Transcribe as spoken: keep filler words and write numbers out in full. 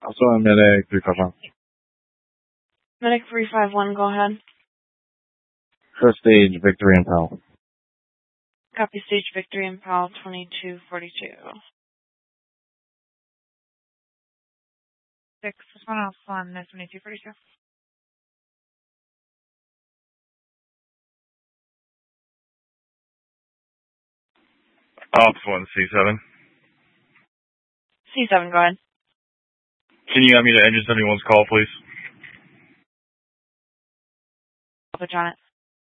Also on Medic three five one. Medic three five one, go ahead. First stage, Victory and Powell. Copy stage Victory and Powell twenty-two forty-two. Six, one off on twenty-two forty-two. Ops one, C seven. C seven, go ahead. Can you have me to Engine seventy-one's call, please? I'll put you on it.